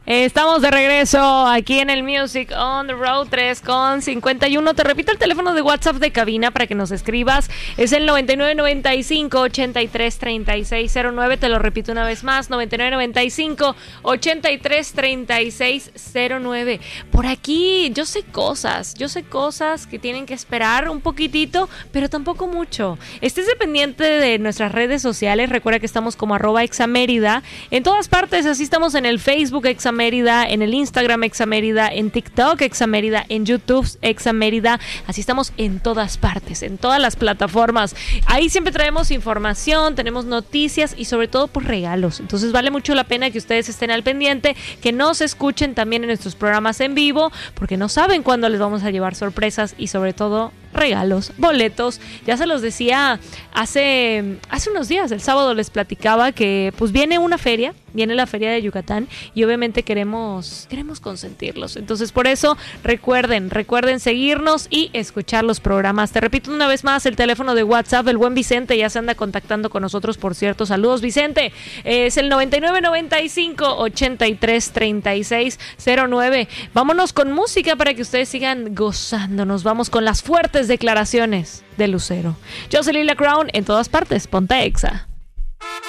Estamos de regreso aquí en el Music on the Road 3:51. Te repito el teléfono de WhatsApp de cabina para que nos escribas. Es el 9995-833609. Te lo repito una vez más, 9995-833609. Por aquí yo sé cosas que tienen que esperar un poquitito, pero tampoco mucho. Estés pendiente de nuestras redes sociales. Recuerda que estamos como @examérida. En todas partes, así estamos en el Facebook Examérida, en el Instagram Examérida, en TikTok Examérida, en YouTube Examérida. Así estamos en todas partes, en todas las plataformas. Ahí siempre traemos información, tenemos noticias y sobre todo pues regalos. Entonces vale mucho la pena que ustedes estén al pendiente, que nos escuchen también en nuestros programas en vivo, porque no saben cuándo les vamos a llevar sorpresas y sobre todo regalos, boletos. Ya se los decía hace unos días, el sábado les platicaba que pues viene la feria de Yucatán y obviamente queremos consentirlos. Entonces por eso recuerden seguirnos y escuchar los programas. Te repito una vez más el teléfono de WhatsApp. El buen Vicente ya se anda contactando con nosotros, por cierto. Saludos, Vicente. Es el 9995-833609. Vámonos con música para que ustedes sigan gozando. Nos vamos con las fuertes declaraciones de Lucero. Yo soy Lila Crown, en todas partes, ponte Exa.